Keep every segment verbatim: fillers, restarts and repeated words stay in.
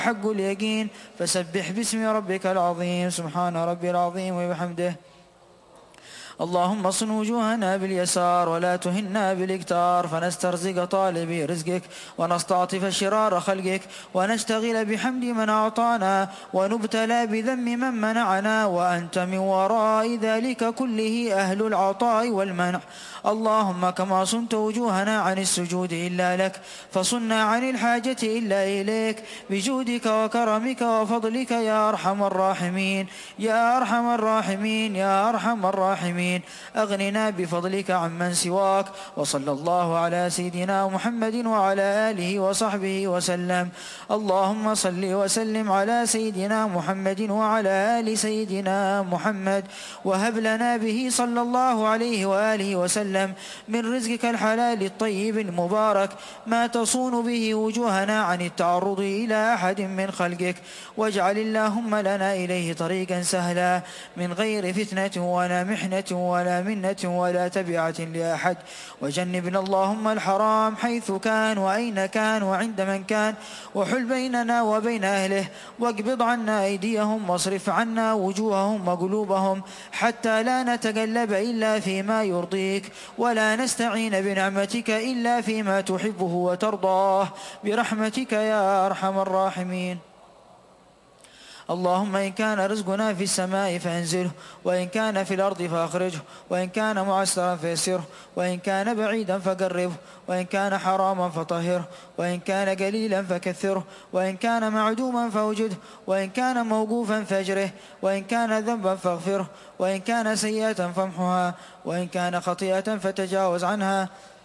حق اليقين فسبح باسم ربك العظيم. سبحان ربي العظيم وبحمده. اللهم صن وجوهنا باليسار ولا تهنا بالاكتار، فنسترزق طالبي رزقك ونستعطف شرار خلقك، ونشتغل بحمد من أعطانا ونبتلى بذم من منعنا، وأنت من وراء ذلك كله أهل العطاء والمنع. اللهم كما صنت وجوهنا عن السجود إلا لك، فصنا عن الحاجة إلا إليك بجودك وكرمك وفضلك يا أرحم الراحمين يا أرحم الراحمين يا أرحم الراحمين. أغننا بفضلك عمن سواك. وصلى الله على سيدنا محمد وعلى آله وصحبه وسلم. اللهم صل وسلم على سيدنا محمد وعلى آل سيدنا محمد، وهب لنا به صلى الله عليه وآله وسلم من رزقك الحلال الطيب المبارك ما تصون به وجوهنا عن التعرض إلى أحد من خلقك، واجعل اللهم لنا إليه طريقا سهلا من غير فتنة ولا محنة ولا منة ولا تبعة لأحد. وجنبنا اللهم الحرام حيث كان وأين كان وعند من كان، وحل بيننا وبين أهله، واقبض عنا أيديهم واصرف عنا وجوههم وقلوبهم، حتى لا نتقلب إلا فيما يرضيك ولا نستعين بنعمتك إلا فيما تحبه وترضاه برحمتك يا أرحم الراحمين. اللهم إن كان رزقنا في السماء فأنزله، وإن كان في الأرض فأخرجه، وإن كان معسرا فيسره، وإن كان بعيدا فقربه، وإن كان حراما فطهره، وإن كان قليلا فكثره، وإن كان معدوما فأوجده، وإن كان موقوفا فاجره، وإن كان ذنبا فاغفره، وإن كان سيئة فامحها، وإن كان خطيئة فتجاوز عنها.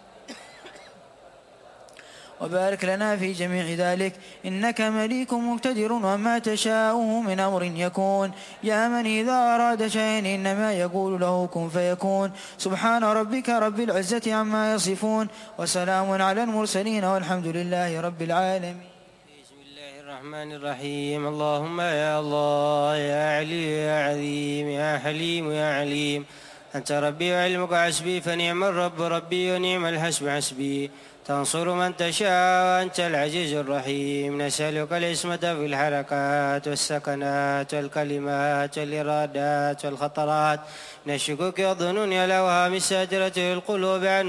وبارك لنا في جميع ذلك، إنك مليك مقتدر وما تشاءه من أمر يكون. يا من إذا أراد شيئا إنما يقول له كن فيكون. سبحان ربك رب العزة عما يصفون، وسلام على المرسلين والحمد لله رب العالمين. بسم الله الرحمن الرحيم. اللهم يا الله يا علي يا عظيم يا حليم يا عليم، أنت ربي وعلمك حسبي، فنعم الرب ربي ونعم الحسب حسبي. تنصر من تشاء وأنت العزيز الرحيم. نسألك العصمة في الحركات والسكنات والكلمات والإرادات والخطرات من الشكوك والظنون والأوهام الساترة للقلوب عن